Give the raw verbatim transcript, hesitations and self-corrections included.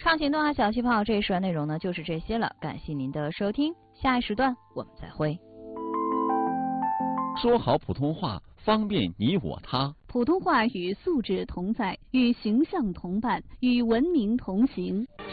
畅行动啊，小气泡，这一时段内容呢就是这些了，感谢您的收听，下一时段我们再会。 说好普通话，方便你我他。 普通话与素质同在，与形象同伴，与文明同行。